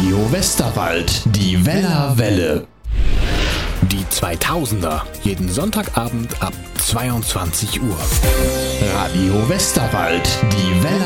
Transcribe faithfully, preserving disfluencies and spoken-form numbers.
Radio Westerwald, die Weller Welle. Die zweitausender, jeden Sonntagabend ab zweiundzwanzig Uhr. Radio Westerwald, die Weller